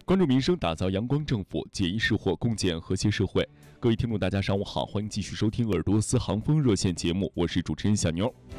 关注民生，打造阳光政府，解疑释惑，共建和谐社会。各位听众，大家上午好，欢迎继续收听耳朵私航风热线节目，我是主持人小牛。